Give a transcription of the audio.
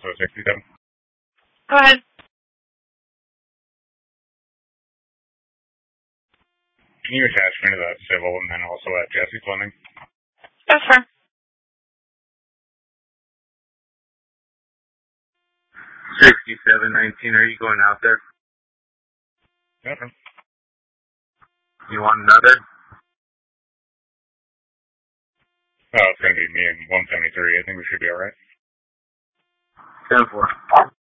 So 67. Go ahead. Can you attach me to that civil and then also at Jesse Fleming? Yes, sir. 6719, are you going out there? Okay. You want another? Oh, it's going to be me and 173. I think we should be alright. 10-4.